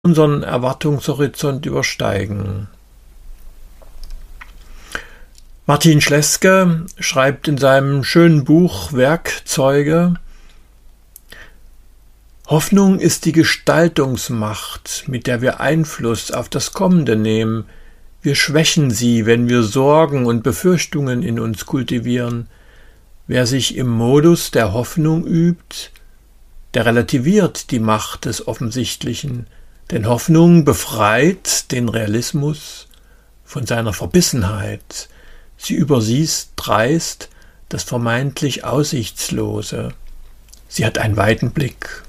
unseren Erwartungshorizont übersteigen. Martin Schleske schreibt in seinem schönen Buch Werkzeuge: Hoffnung ist die Gestaltungsmacht, mit der wir Einfluss auf das Kommende nehmen. Wir schwächen sie, wenn wir Sorgen und Befürchtungen in uns kultivieren. Wer sich im Modus der Hoffnung übt, der relativiert die Macht des Offensichtlichen, denn Hoffnung befreit den Realismus von seiner Verbissenheit. Sie übersieht dreist das vermeintlich Aussichtslose. Sie hat einen weiten Blick.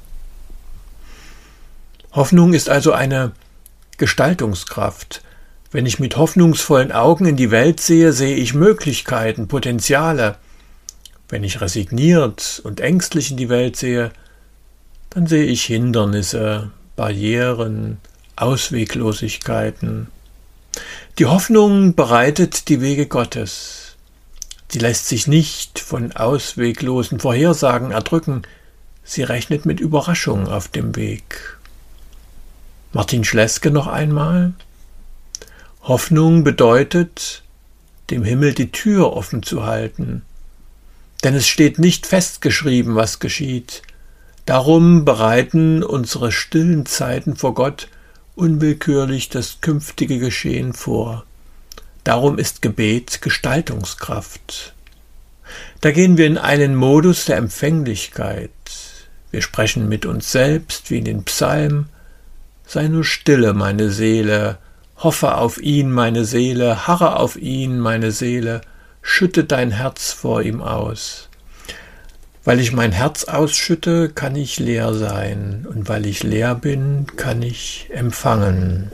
Hoffnung ist also eine Gestaltungskraft. Wenn ich mit hoffnungsvollen Augen in die Welt sehe, sehe ich Möglichkeiten, Potenziale. Wenn ich resigniert und ängstlich in die Welt sehe, dann sehe ich Hindernisse, Barrieren, Ausweglosigkeiten. Die Hoffnung bereitet die Wege Gottes. Sie lässt sich nicht von ausweglosen Vorhersagen erdrücken. Sie rechnet mit Überraschungen auf dem Weg. Martin Schleske noch einmal: Hoffnung bedeutet, dem Himmel die Tür offen zu halten. Denn es steht nicht festgeschrieben, was geschieht. Darum bereiten unsere stillen Zeiten vor Gott unwillkürlich das künftige Geschehen vor. Darum ist Gebet Gestaltungskraft. Da gehen wir in einen Modus der Empfänglichkeit. Wir sprechen mit uns selbst wie in den Psalmen: Sei nur stille, meine Seele, hoffe auf ihn, meine Seele, harre auf ihn, meine Seele, schütte dein Herz vor ihm aus. Weil ich mein Herz ausschütte, kann ich leer sein, und weil ich leer bin, kann ich empfangen.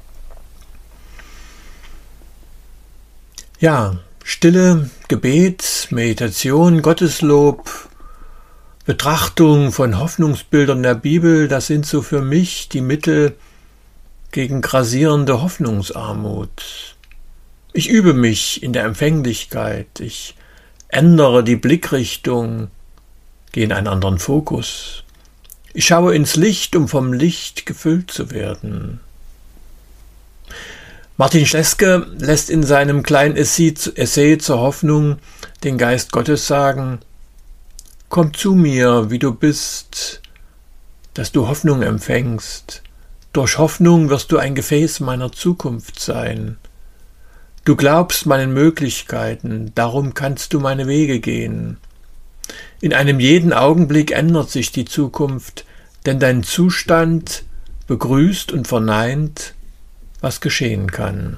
Ja, Stille, Gebet, Meditation, Gotteslob, Betrachtung von Hoffnungsbildern der Bibel, das sind so für mich die Mittel gegen grassierende Hoffnungsarmut. Ich übe mich in der Empfänglichkeit, ich ändere die Blickrichtung, gehe in einen anderen Fokus. Ich schaue ins Licht, um vom Licht gefüllt zu werden. Martin Schleske lässt in seinem kleinen Essay zur Hoffnung den Geist Gottes sagen: Komm zu mir, wie du bist, dass du Hoffnung empfängst. Durch Hoffnung wirst du ein Gefäß meiner Zukunft sein. Du glaubst meinen Möglichkeiten, darum kannst du meine Wege gehen. In einem jeden Augenblick ändert sich die Zukunft, denn dein Zustand begrüßt und verneint, was geschehen kann.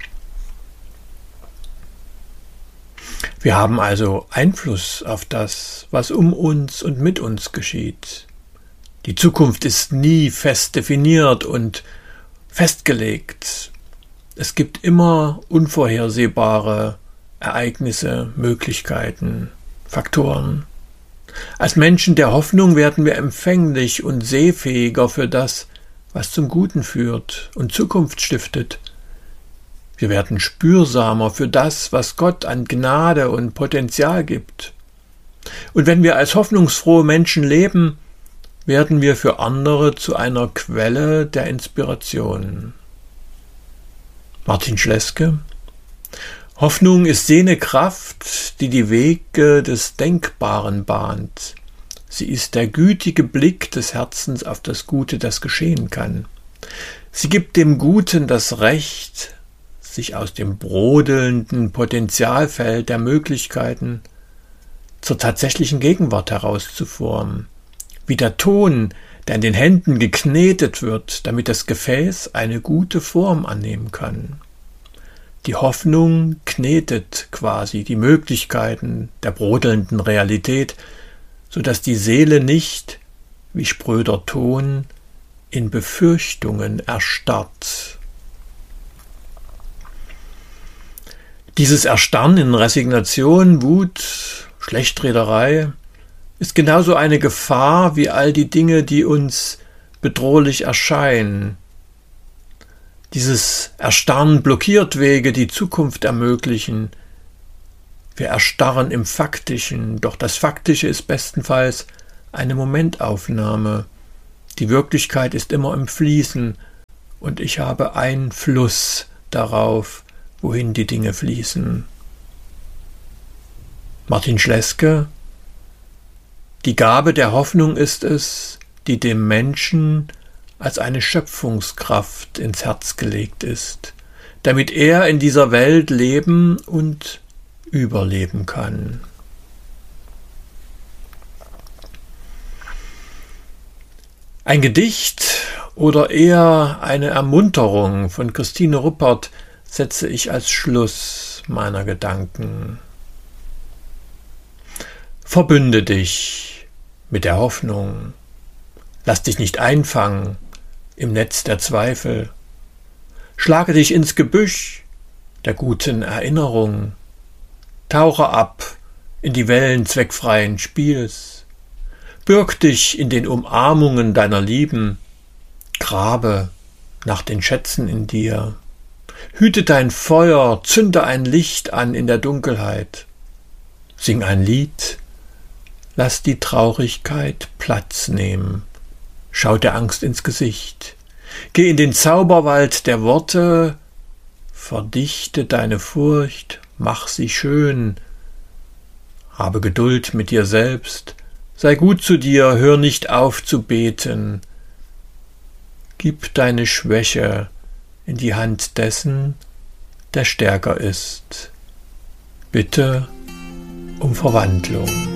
Wir haben also Einfluss auf das, was um uns und mit uns geschieht. Die Zukunft ist nie fest definiert und festgelegt. Es gibt immer unvorhersehbare Ereignisse, Möglichkeiten, Faktoren. Als Menschen der Hoffnung werden wir empfänglich und sehfähiger für das, was zum Guten führt und Zukunft stiftet. Wir werden spürsamer für das, was Gott an Gnade und Potenzial gibt. Und wenn wir als hoffnungsfrohe Menschen leben, werden wir für andere zu einer Quelle der Inspiration. Martin Schleske: Hoffnung ist jene Kraft, die die Wege des Denkbaren bahnt. Sie ist der gütige Blick des Herzens auf das Gute, das geschehen kann. Sie gibt dem Guten das Recht, sich aus dem brodelnden Potentialfeld der Möglichkeiten zur tatsächlichen Gegenwart herauszuformen, wie der Ton, der in den Händen geknetet wird, damit das Gefäß eine gute Form annehmen kann. Die Hoffnung knetet quasi die Möglichkeiten der brodelnden Realität, sodass die Seele nicht, wie spröder Ton, in Befürchtungen erstarrt. Dieses Erstarren in Resignation, Wut, Schlechtrederei ist genauso eine Gefahr wie all die Dinge, die uns bedrohlich erscheinen. Dieses Erstarren blockiert Wege, die Zukunft ermöglichen. Wir erstarren im Faktischen, doch das Faktische ist bestenfalls eine Momentaufnahme. Die Wirklichkeit ist immer im Fließen, und ich habe Einfluss darauf, wohin die Dinge fließen. Martin Schleske: Die Gabe der Hoffnung ist es, die dem Menschen als eine Schöpfungskraft ins Herz gelegt ist, damit er in dieser Welt leben und überleben kann. Ein Gedicht oder eher eine Ermunterung von Christine Ruppert setze ich als Schluss meiner Gedanken. Verbünde dich mit der Hoffnung. Lass dich nicht einfangen im Netz der Zweifel. Schlage dich ins Gebüsch der guten Erinnerung. Tauche ab in die Wellen zweckfreien Spiels. Bürg dich in den Umarmungen deiner Lieben. Grabe nach den Schätzen in dir. Hüte dein Feuer, zünde ein Licht an in der Dunkelheit. Sing ein Lied. Lass die Traurigkeit Platz nehmen. Schau der Angst ins Gesicht. Geh in den Zauberwald der Worte. Verdichte deine Furcht, mach sie schön. Habe Geduld mit dir selbst. Sei gut zu dir, hör nicht auf zu beten. Gib deine Schwäche in die Hand dessen, der stärker ist. Bitte um Verwandlung.